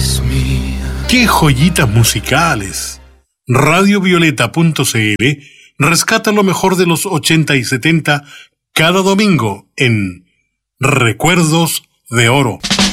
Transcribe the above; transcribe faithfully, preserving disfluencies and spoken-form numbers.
¡Qué joyitas musicales! radio violeta punto c l rescata lo mejor de los ochenta y setenta cada domingo en Recuerdos de Oro.